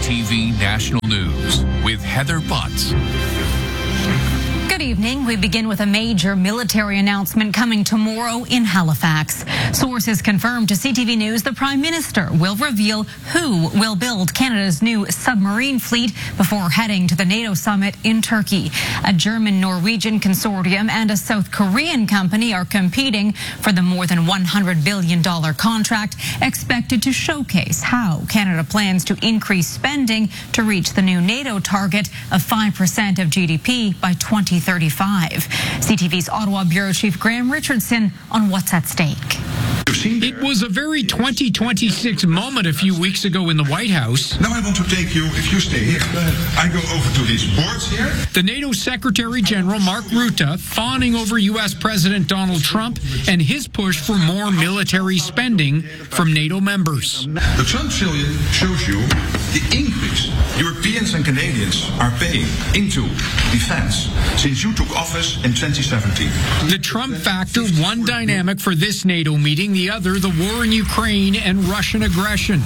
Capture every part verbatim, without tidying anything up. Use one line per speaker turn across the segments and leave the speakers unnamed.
T V National News with Heather Butts.
Good evening. We begin with a major military announcement coming tomorrow in Halifax. Sources confirmed to C T V News the Prime Minister will reveal who will build Canada's new submarine fleet before heading to the NATO summit in Turkey. A German-Norwegian consortium and a South Korean company are competing for the more than one hundred billion dollars contract expected to showcase how Canada plans to increase spending to reach the new NATO target of five percent of G D P by twenty thirty-five. C T V's Ottawa Bureau Chief Graham Richardson on what's at stake.
It was a very twenty twenty-six moment a few weeks ago in the White House.
Now I want to take you, if you stay here, I go over to these boards here.
The NATO Secretary General Mark Rutte fawning over U S President Donald Trump and his push for more military spending from NATO members.
The Trump trillion shows you the increase Europeans and Canadians are paying into defense since you took office in twenty seventeen.
The Trump factor, one dynamic for this NATO meeting, the other, the war in Ukraine and Russian aggression.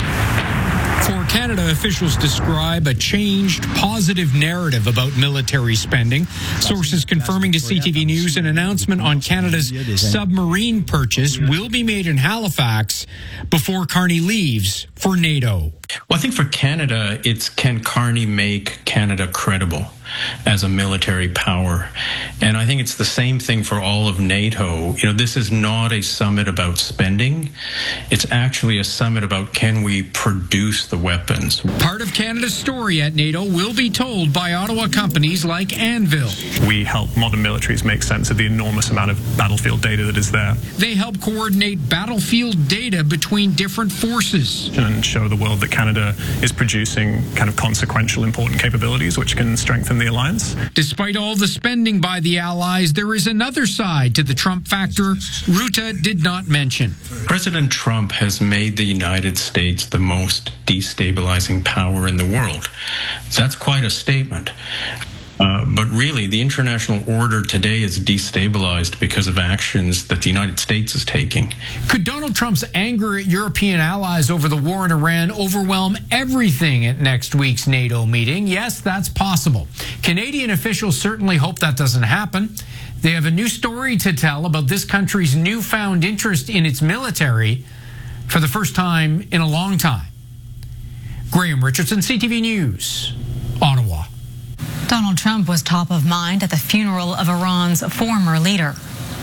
For Canada, officials describe a changed, positive narrative about military spending. Sources confirming to C T V News an announcement on Canada's submarine purchase will be made in Halifax before Carney leaves for NATO.
Well, I think for Canada, it's can Carney make Canada credible as a military power? And I think it's the same thing for all of NATO. You know, this is not a summit about spending. It's actually a summit about can we produce the weapons.
Part of Canada's story at NATO will be told by Ottawa companies like Anvil.
We help modern militaries make sense of the enormous amount of battlefield data that is there.
They help coordinate battlefield data between different forces.
And show the world that Canada is producing kind of consequential, important capabilities which can strengthen the alliance.
Despite all the spending by the allies, there is another side to the Trump factor Rutte did not mention.
President Trump has made the United States the most destabilizing power in the world. That's quite a statement. Uh, but really, the international order today is destabilized because of actions that the United States is taking.
Could Donald Trump's anger at European allies over the war in Iran overwhelm everything at next week's NATO meeting? Yes, that's possible. Canadian officials certainly hope that doesn't happen. They have a new story to tell about this country's newfound interest in its military for the first time in a long time. Graham Richardson, C T V News, Ottawa.
Donald Trump was top of mind at the funeral of Iran's former leader.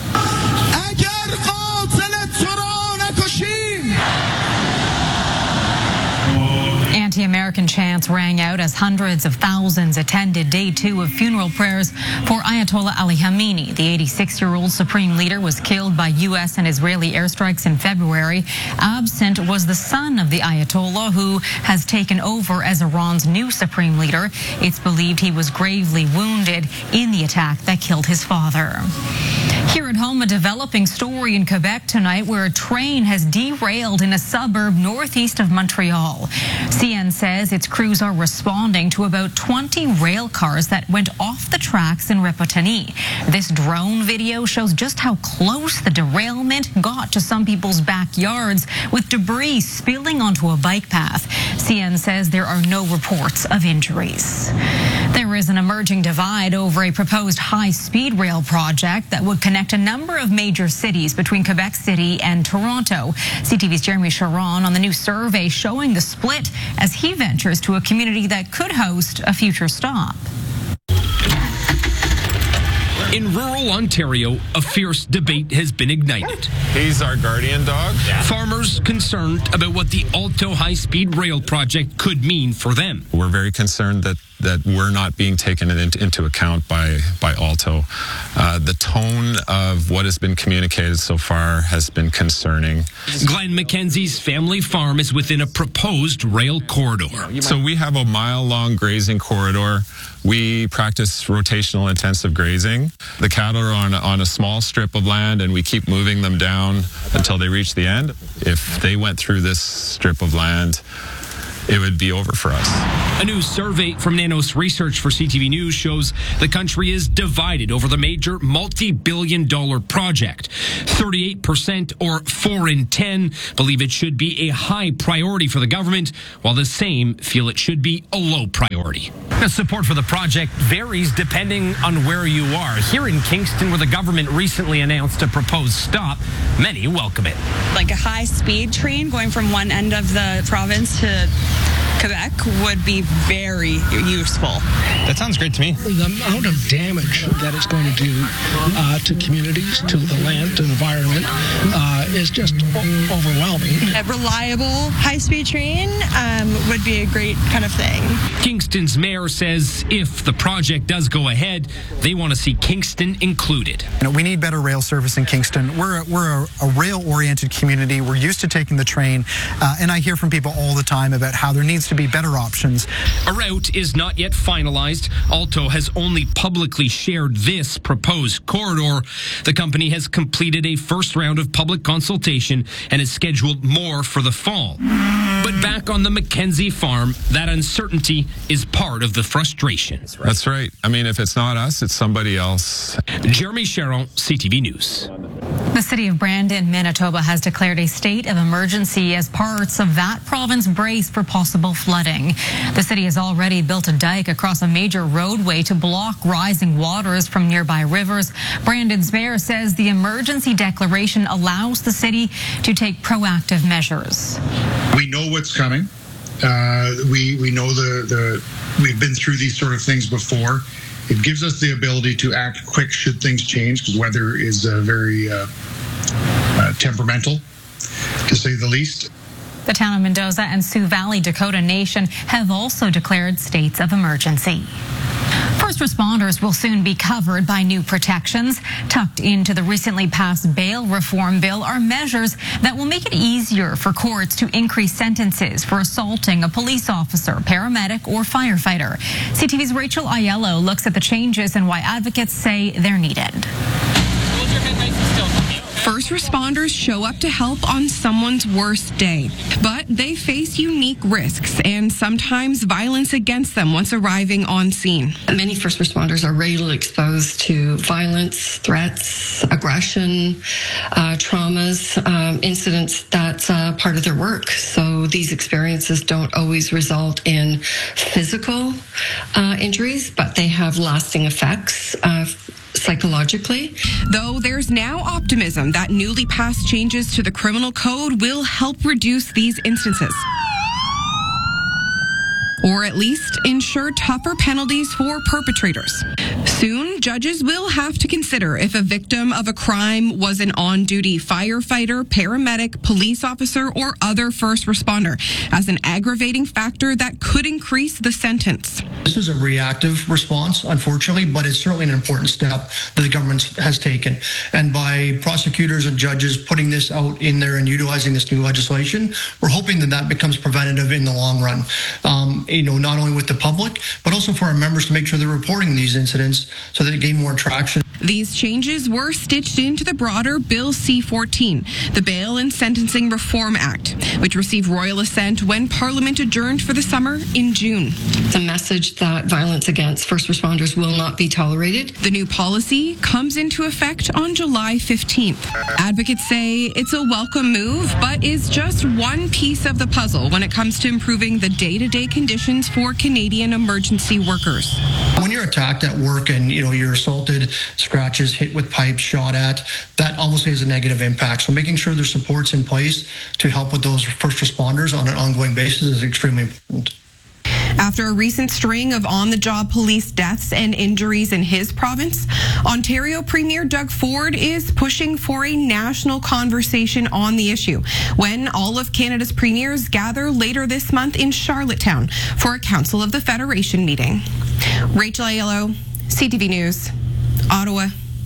Anti-American chants rang out as hundreds of thousands attended day two of funeral prayers for Ayatollah Ali Khamenei. The eighty-six-year-old supreme leader was killed by U S and Israeli airstrikes in February. Absent was the son of the Ayatollah, who has taken over as Iran's new supreme leader. It's believed he was gravely wounded in the attack that killed his father. Here at home, a developing story in Quebec tonight where a train has derailed in a suburb northeast of Montreal. C N says its crews are responding to about twenty rail cars that went off the tracks in Repentigny. This drone video shows just how close the derailment got to some people's backyards, with debris spilling onto a bike path. C N says there are no reports of injuries. There is an emerging divide over a proposed high-speed rail project that would connect a number of major cities between Quebec City and Toronto. C T V's Jeremy Sharon on the new survey showing the split as he ventures to a community that could host a future stop.
In rural Ontario, a fierce debate has been ignited.
He's our guardian dog.
Yeah. Farmers concerned about what the Alto high-speed rail project could mean for them.
We're very concerned that that we're not being taken into account by by Alto. Uh, the tone of what has been communicated so far has been concerning.
Glenn McKenzie's family farm is within a proposed rail corridor.
So we have a mile-long grazing corridor. We practice rotational intensive grazing. The cattle are on, on a small strip of land, and we keep moving them down until they reach the end. If they went through this strip of land, it would be over for us.
A new survey from Nanos Research for C T V News shows the country is divided over the major multi-billion dollar project. thirty-eight percent or four in ten believe it should be a high priority for the government, while the same feel it should be a low priority.
The support for the project varies depending on where you are. Here in Kingston, where the government recently announced a proposed stop, many welcome it.
Like a high-speed train going from one end of the province to Quebec would be very useful.
That sounds great to me.
The amount of damage that it's going to do uh, to communities, to the land, to the environment, uh, is just o- overwhelming.
A reliable high-speed train um, would be a great kind of thing.
Kingston's mayor says if the project does go ahead, they want to see Kingston included.
You know, we need better rail service in Kingston. We're a, we're a, a rail-oriented community. We're used to taking the train, uh, and I hear from people all the time about how there needs to be better options.
A route is not yet finalized. Alto has only publicly shared this proposed corridor. The company has completed a first round of public consultation and has scheduled more for the fall. But back on the Mackenzie farm, that uncertainty is part of the frustration.
That's right. I mean, if it's not us, it's somebody else.
Jeremy Sharon, C T V News.
The city of Brandon, Manitoba has declared a state of emergency as parts of that province brace for possible flooding. The city has already built a dike across a major roadway to block rising waters from nearby rivers. Brandon's mayor says the emergency declaration allows the city to take proactive measures.
We know what's coming. Uh, we we know the, the we've been through these sort of things before. It gives us the ability to act quick should things change, because weather is uh, very uh, uh, temperamental, to say the least.
The town of Mendoza and Sioux Valley Dakota Nation have also declared states of emergency. First responders will soon be covered by new protections. Tucked into the recently passed bail reform bill are measures that will make it easier for courts to increase sentences for assaulting a police officer, paramedic, or firefighter. C T V's Rachel Aiello looks at the changes and why advocates say they're needed.
First responders show up to help on someone's worst day, but they face unique risks and sometimes violence against them once arriving on scene.
Many first responders are regularly exposed to violence, threats, aggression, uh, traumas, um, incidents that's uh, part of their work. So these experiences don't always result in physical uh, injuries, but they have lasting effects uh, psychologically.
Though there's now optimism that newly passed changes to the criminal code will help reduce these instances, or at least ensure tougher penalties for perpetrators. Soon, judges will have to consider if a victim of a crime was an on-duty firefighter, paramedic, police officer, or other first responder as an aggravating factor that could increase the sentence.
This is a reactive response, unfortunately, but it's certainly an important step that the government has taken. And by prosecutors and judges putting this out in there and utilizing this new legislation, we're hoping that that becomes preventative in the long run. Um, you know, not only with the public, but also for our members to make sure they're reporting these incidents so that it gain more traction.
These changes were stitched into the broader Bill C fourteen, the Bail and Sentencing Reform Act, which received royal assent when Parliament adjourned for the summer in June.
The message that violence against first responders will not be tolerated.
The new policy comes into effect on July fifteenth. Advocates say it's a welcome move, but is just one piece of the puzzle when it comes to improving the day-to-day conditions for Canadian emergency workers.
When you're attacked at work and you know you're assaulted, scratches, hit with pipes, shot at, that obviously has a negative impact. So making sure there's supports in place to help with those first responders on an ongoing basis is extremely important.
After a recent string of on-the-job police deaths and injuries in his province, Ontario Premier Doug Ford is pushing for a national conversation on the issue when all of Canada's premiers gather later this month in Charlottetown for a Council of the Federation meeting. Rachel Aiello, C T V News, Ottawa.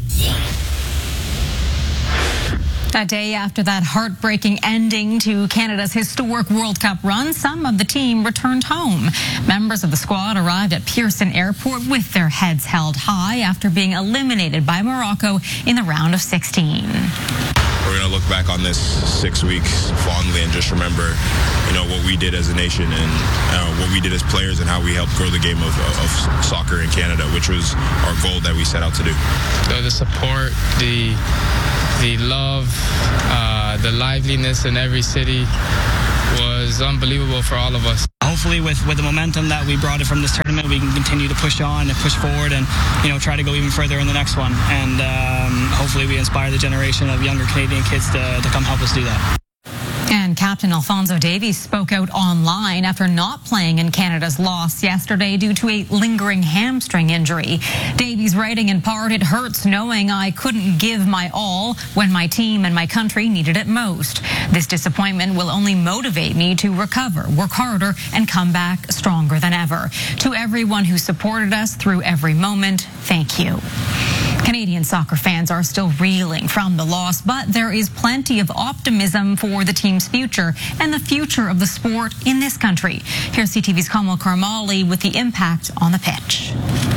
A day after that heartbreaking ending to Canada's historic World Cup run, some of the team returned home. Members of the squad arrived at Pearson Airport with their heads held high after being eliminated by Morocco in the round of sixteen.
we're going to look back on this six weeks fondly and just remember, you know, what we did as a nation and uh, what we did as players and how we helped grow the game of, of soccer in Canada, which was our goal that we set out to do.
So the support, the the love, uh, the liveliness in every city was unbelievable for all of us.
Hopefully with, with the momentum that we brought it from this tournament, we can continue to push on and push forward and, you know, try to go even further in the next one. And um, hopefully we inspire the generation of younger Canadian kids to, to come help us do that.
And Captain Alphonso Davies spoke out online after not playing in Canada's loss yesterday due to a lingering hamstring injury. Davies writing in part, "It hurts knowing I couldn't give my all when my team and my country needed it most. This disappointment will only motivate me to recover, work harder, and come back stronger than ever. To everyone who supported us through every moment, thank you." Canadian soccer fans are still reeling from the loss, but there is plenty of optimism for the team's future and the future of the sport in this country. Here's C T V's Kamal Karamali with the impact on the pitch.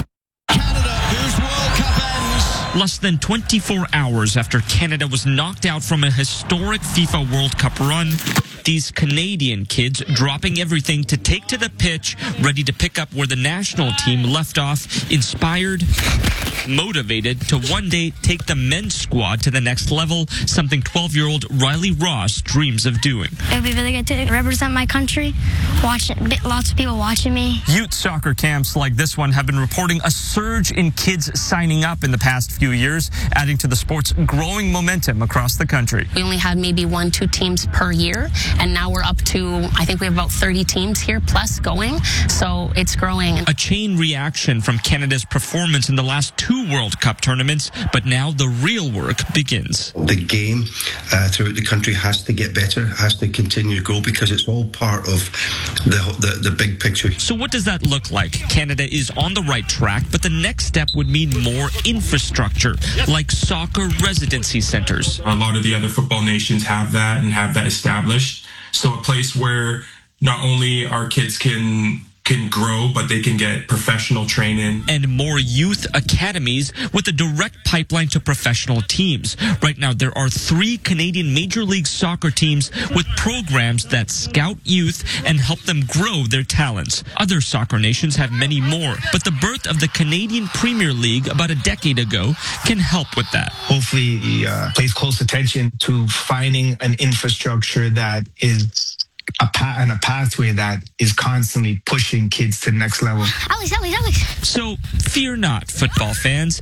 Less than twenty-four hours after Canada was knocked out from a historic FIFA World Cup run, these Canadian kids dropping everything to take to the pitch, ready to pick up where the national team left off, inspired, motivated to one day take the men's squad to the next level, something twelve-year-old Riley Ross dreams of doing.
It would be really good to represent my country, watch lots of people watching me.
Youth soccer camps like this one have been reporting a surge in kids signing up in the past few years, adding to the sport's growing momentum across the country.
We only had maybe one, two teams per year, and now we're up to, I think we have about thirty teams here plus going, so it's growing.
A chain reaction from Canada's performance in the last two World Cup tournaments, but now the real work begins.
The game uh, throughout the country has to get better, has to continue to grow, because it's all part of the, the, the big picture.
So what does that look like? Canada is on the right track, but the next step would mean more infrastructure, like soccer residency centers.
A lot of the other football nations have that and have that established. So a place where not only our kids can can grow, but they can get professional training.
And more youth academies with a direct pipeline to professional teams. Right now, there are three Canadian Major League Soccer teams with programs that scout youth and help them grow their talents. Other soccer nations have many more, but the birth of the Canadian Premier League about a decade ago can help with that.
Hopefully, he uh, pays close attention to finding an infrastructure that is A, pa- and a pathway that is constantly pushing kids to the next level.
Alex, Alex, Alex.
So, fear not, football fans.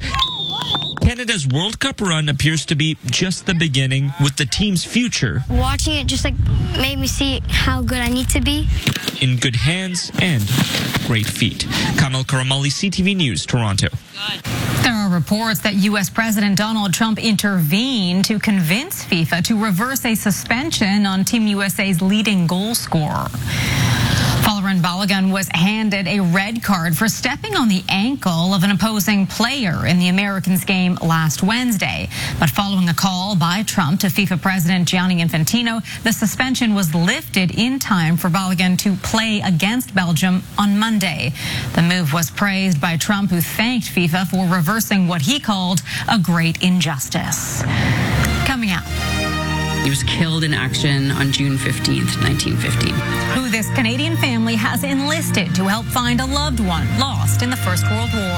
Canada's World Cup run appears to be just the beginning, with the team's future
Watching it just like made me see how good I need to be.
in good hands and great feet. Kamal Karamali, C T V News, Toronto.
There are reports that U S President Donald Trump intervened to convince FIFA to reverse a suspension on Team U S A's leading goal scorer. Folarin Balogun was handed a red card for stepping on the ankle of an opposing player in the Americans game last Wednesday. But following a call by Trump to FIFA President Gianni Infantino, the suspension was lifted in time for Balogun to play against Belgium on Monday. The move was praised by Trump, who thanked FIFA for reversing what he called a great injustice. Coming up.
He was killed in action on June fifteenth, nineteen fifteen.
Who this Canadian family has enlisted to help find a loved one lost in the First World War.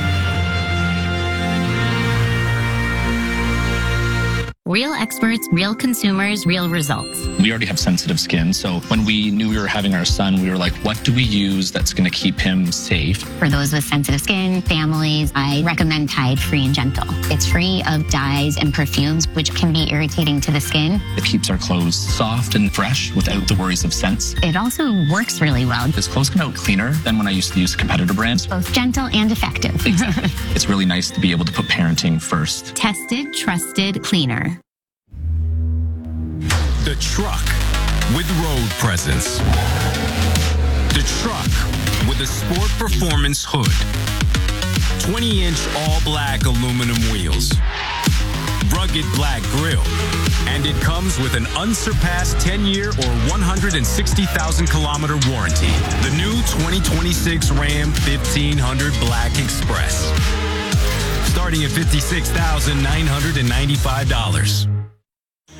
Real experts, real consumers, real results.
We already have sensitive skin, so when we knew we were having our son, we were like, what do we use that's going to keep him safe?
For those with sensitive skin, families, I recommend Tide Free and Gentle. It's free of dyes and perfumes, which can be irritating to the skin.
It keeps our clothes soft and fresh without the worries of scents.
It also works really well.
His clothes come out cleaner than when I used to use competitor brands.
Both gentle and effective.
Exactly. It's really nice to be able to put parenting first.
Tested, trusted, cleaner.
The truck with road presence. The truck with a sport performance hood. twenty inch all black aluminum wheels. Rugged black grille. And it comes with an unsurpassed ten year or one hundred sixty thousand kilometer warranty. The new twenty twenty-six Ram fifteen hundred Black Express. Starting at fifty-six thousand nine hundred ninety-five dollars.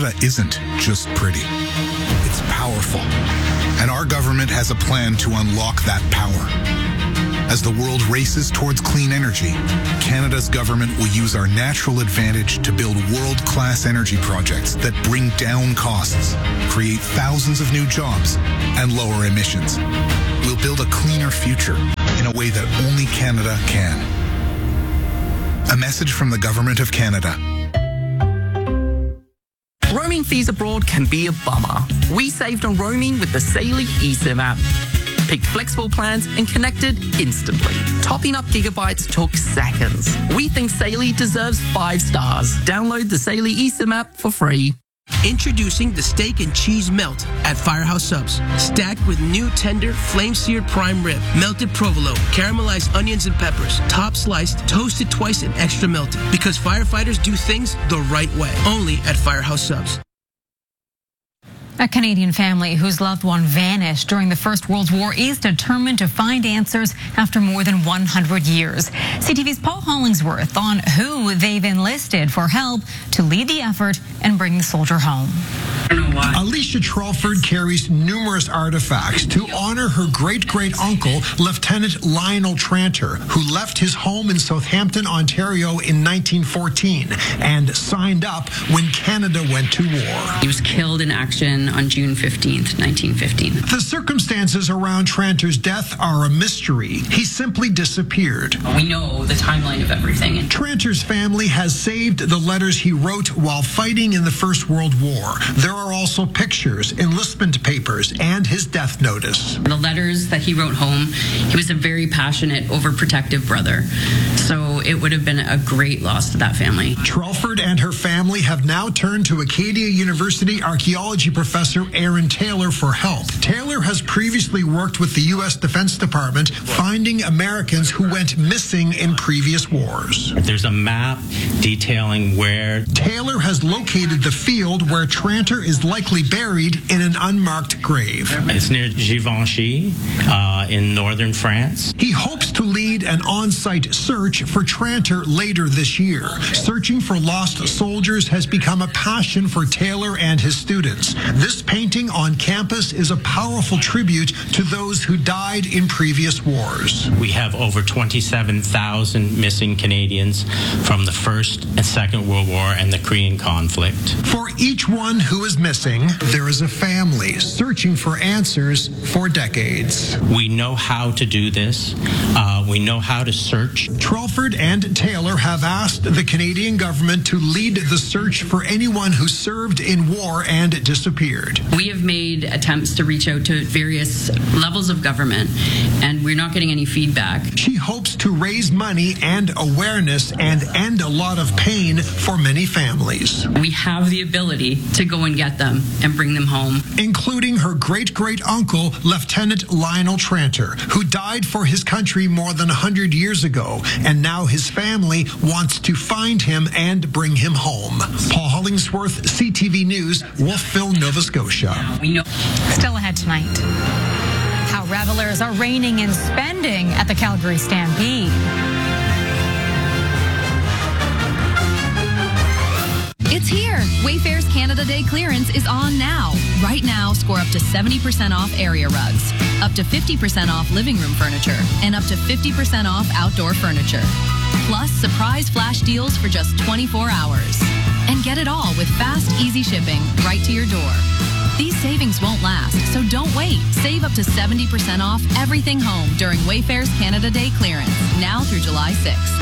Canada isn't just pretty. It's powerful. And our government has a plan to unlock that power. As the world races towards clean energy, Canada's government will use our natural advantage to build world-class energy projects that bring down costs, create thousands of new jobs, and lower emissions. We'll build a cleaner future in a way that only Canada can. A message from the Government of Canada.
Roaming fees abroad can be a bummer. We saved on roaming with the Saily eSIM app. Picked flexible plans and connected instantly. Topping up gigabytes took seconds. We think Saily deserves five stars. Download the Saily eSIM app for free.
Introducing the steak and cheese melt at Firehouse Subs. Stacked with new tender, flame-seared prime rib, melted provolone, caramelized onions and peppers, top sliced, toasted twice and extra melted. Because firefighters do things the right way. Only at Firehouse Subs.
A Canadian family whose loved one vanished during the First World War is determined to find answers after more than one hundred years. C T V's Paul Hollingsworth on who they've enlisted for help to lead the effort and bring the soldier home.
Alicia Trelford carries numerous artifacts to honor her great-great-uncle, Lieutenant Lionel Tranter, who left his home in Southampton, Ontario in nineteen fourteen and signed up when Canada went to war.
He was killed in action on June fifteenth, nineteen fifteen.
The circumstances around Tranter's death are a mystery. He simply disappeared.
We know the timeline of everything.
Tranter's family has saved the letters he wrote while fighting in the First World War. There are also pictures, enlistment papers, and his death notice.
The letters that he wrote home, he was a very passionate, overprotective brother. So it would have been a great loss to that family.
Trelford and her family have now turned to Acadia University archaeology professor Aaron Taylor for help. Taylor has previously worked with the U S Defense Department finding Americans who went missing in previous wars.
There's a map detailing where
Taylor has located the field where Tranter is likely buried in an unmarked grave.
It's near Givenchy uh, in northern France.
He hopes to lead an on-site search for Tranter later this year. Searching for lost soldiers has become a passion for Taylor and his students. This painting on campus is a powerful tribute to those who died in previous wars.
We have over twenty-seven thousand missing Canadians from the First and Second World War and the Korean conflict.
For each one who is missing, there is a family searching for answers for decades.
We know how to do this. Uh, we know how to search.
Trelford and Taylor have asked the Canadian government to lead the search for anyone who served in war and disappeared.
We have made attempts to reach out to various levels of government, and we're not getting any feedback.
She hopes to raise money and awareness and end a lot of pain for many families.
We have the ability to go and get them and bring them home.
Including her great-great-uncle, Lieutenant Lionel Tranter, who died for his country more than one hundred years ago, and now his family wants to find him and bring him home. Paul Hollingsworth, C T V News, Wolfville, Nova Scotia.
Still ahead tonight. How revelers are reining in spending at the Calgary Stampede.
It's here. Wayfair's Canada Day clearance is on now. Right now, score up to seventy percent off area rugs, up to fifty percent off living room furniture, and up to fifty percent off outdoor furniture. Plus, surprise flash deals for just twenty-four hours. And get it all with fast, easy shipping right to your door. These savings won't last, so don't wait. Save up to seventy percent off everything home during Wayfair's Canada Day clearance, now through July sixth.